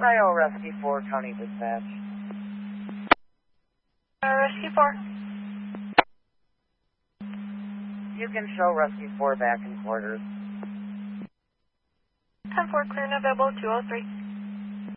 Cryo Rescue 4, County Dispatch. Rescue 4. You can show Rescue 4 back in quarters. 10-4, clear and available 203.